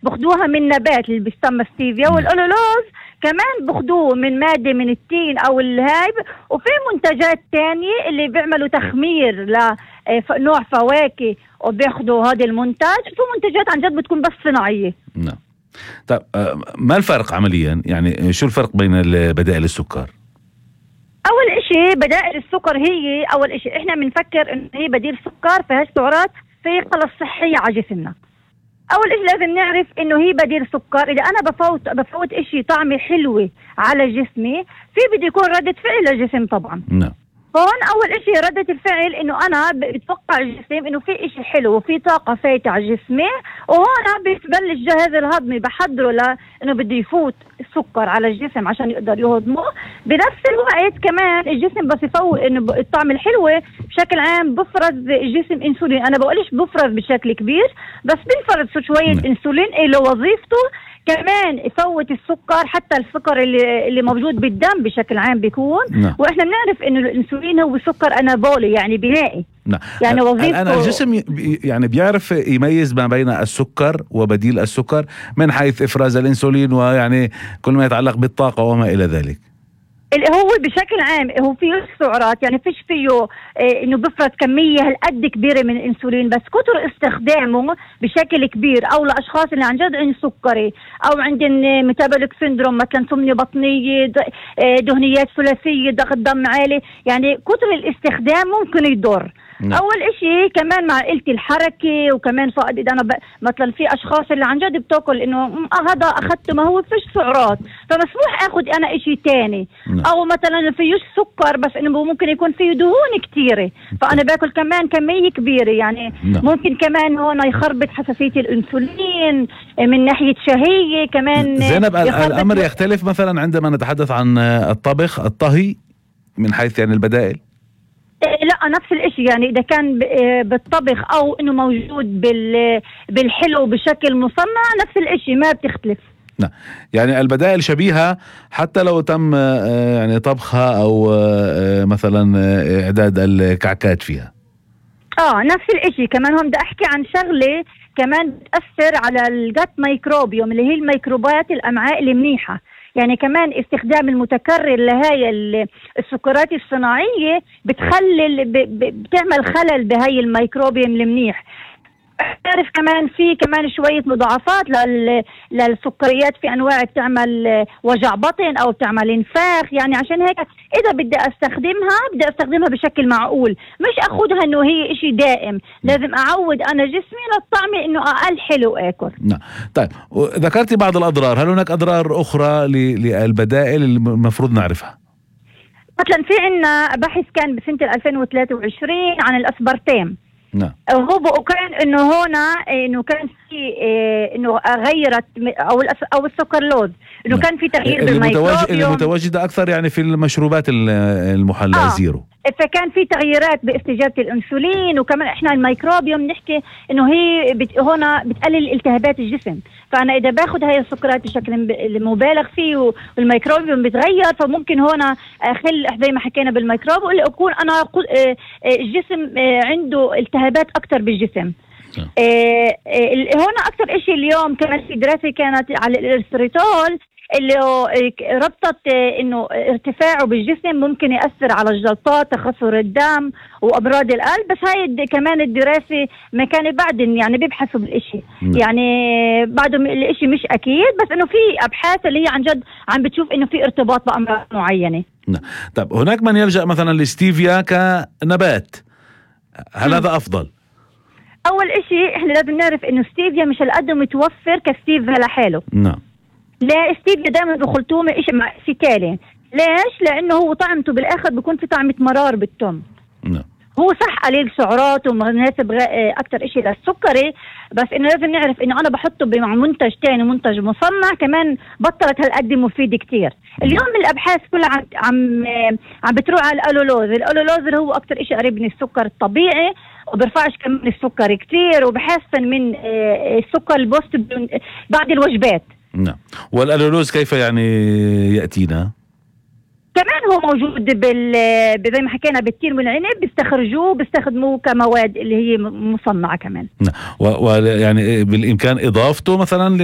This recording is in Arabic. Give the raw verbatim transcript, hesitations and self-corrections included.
بخدوها من نبات اللي بيسمى ستيفيا، والألولوز كمان بخدوه من مادة من التين أو الهايب. وفي منتجات تانية اللي بيعملوا تخمير لنوع فواكه وبياخدوا هذا المنتج. في منتجات عن جد بتكون بس صناعية. نعم. طيب ما الفرق عمليا؟ يعني شو الفرق بين بدائل السكر؟ أول إشي بدائل السكر هي أول إشي إحنا بنفكر إن هي بديل سكر، فهي السعرات في خلص صحية على جسمنا. أول إشي لازم نعرف إنه هي بديل سكر. إذا أنا بفوت بفوت إشي طعمه حلوة على جسمي، في بدي يكون ردة فعل للجسم طبعا. نعم. فهون أول إشي ردة الفعل إنه أنا بتوقع الجسم إنه في إشي حلو وفي طاقة فايتة على جسمي، وهون بيبلش الجهاز الهضمي بحضره لإنه بده يفوت السكر على الجسم عشان يقدر يهضمه. بنفس الوقت كمان الجسم بس يفوق إنه الطعم الحلوة بشكل عام بفرز الجسم إنسولين. أنا بقولش بفرز بشكل كبير، بس بنفرز شوية م. إنسولين له وظيفته كمان يفوت السكر، حتى السكر اللي, اللي موجود بالدم بشكل عام بيكون. نعم. واحنا بنعرف انه الانسولين هو سكر انابولي يعني بنائي. نعم. يعني وظيفته أنا الجسم يعني بيعرف يميز ما بين السكر وبديل السكر من حيث افراز الانسولين ويعني كل ما يتعلق بالطاقة وما الى ذلك. اللي هو بشكل عام هو فيه سعرات، يعني فيش فيه إيه انه بفرز كميه هالقد كبيره من الانسولين، بس كتر استخدامه بشكل كبير او لاشخاص اللي عن جد عندهم سكري او عندهم ميتابوليك سيندروم مثلا سمنه بطنيه، دهنيات ثلاثيه، ضغط دم عالي، يعني كتر الاستخدام ممكن يضر. نعم. اول اشي كمان مع قلة الحركة، وكمان فقد اذا انا ب... مثلا في اشخاص اللي عن جد بتاكل انه هذا اخذته ما هو فيش سعرات، فمسموح اخذ انا اشي تاني. نعم. او مثلا فيش سكر بس انه ممكن يكون فيه دهون كتيرة، فانا باكل كمان كمية كبيرة يعني. نعم. ممكن كمان هون يخربط حساسية الانسولين من ناحية شهية كمان. زينب الامر يختلف مثلا عندما نتحدث عن الطبخ الطهي من حيث يعني البدائل؟ لا نفس الاشي، يعني اذا كان بالطبخ او انه موجود بالحلو بشكل مصنع نفس الاشي ما بتختلف. نعم. يعني البدائل شبيهة حتى لو تم يعني طبخها او مثلا اعداد الكعكات فيها. اه نفس الاشي. كمان هم بدي احكي عن شغلة كمان بتأثر على الجات ميكروبيوم اللي هي الميكروبات الامعاء المنيحة. يعني كمان استخدام المتكرر لهاي السكريات الصناعية بتخلل بتعمل خلل بهاي الميكروبيوم المنيح. تعرف كمان في كمان شوية مضاعفات للسكريات، في أنواع بتعمل وجع بطن أو بتعمل انفاخ. يعني عشان هيك إذا بدي أستخدمها بدي أستخدمها بشكل معقول، مش أخذها إنه هي إشي دائم. لازم أعود أنا جسمي للطعم إنه أقل حلو أكل. نعم. طيب ذكرتي بعض الأضرار، هل هناك أضرار أخرى للبدائل المفروض نعرفها؟ مثلا في عنا بحث كان بسنة ألفين وثلاثة وعشرين عن الأسبرتام. نعم. هو وكان انه هنا انه كان في انه غيرت او او السكرلوز انه كان في تغيير بالميكروبيوم المتواجده اكثر يعني في المشروبات المحلى آه. زيرو. فكان في تغييرات باستجابه الانسولين، وكمان احنا الميكروبيوم نحكي انه هي بت هنا بتقلل التهابات الجسم. فانا اذا باخذ هاي السكريات بشكل مبالغ فيه والميكروبيوم بتغير، فممكن هنا اخل زي ما حكينا بالميكروب يكون انا الجسم عنده التهابات اكثر بالجسم. آه هنا اكثر اشي اليوم كمان في دراسه كانت على الارستريتول اللي ربطت انه ارتفاعه بالجسم ممكن يأثر على الجلطات، تخثر الدم وامراض القلب. بس هاي كمان الدراسة ما كان بعدين يعني بيبحثوا بالاشي. م. يعني بعده الاشي مش اكيد، بس انه في ابحاث اللي هي عن جد عم بتشوف انه في ارتباط بامراض معينة. نعم. طيب هناك من يلجأ مثلا للستيفيا كنبات، هل م. هذا افضل؟ اول اشي احنا لازم نعرف انه ستيفيا مش هالقد متوفر كستيفيا لحاله. نعم. لا ستيفيا دائما بخلطوه إشي مع إشي تاني. ليش؟ لأنه هو طعمته بالآخر بيكون في طعمة مرار بالتم. نعم. هو صح قليل سعرات ومناسب أكتر إشي للسكري، بس إنه لازم نعرف إنه أنا بحطه مع منتج تاني منتج مصنع كمان بطلت هالقد مفيد كتير. اليوم الأبحاث كلها عم عم عم بتروح على الألولوز. الألولوز اللي هو أكتر إشي قريب من السكر الطبيعي، وبرفعش كمان السكر كتير، وبحسن من السكر البوست بعد الوجبات. نعم. والألولوز كيف يعني يأتينا؟ كمان هو موجود بال زي ما حكينا بالتين والعنب، بيستخرجوه بيستخدموه كمواد اللي هي مصنعة كمان. نعم. ويعني بالإمكان إضافته مثلا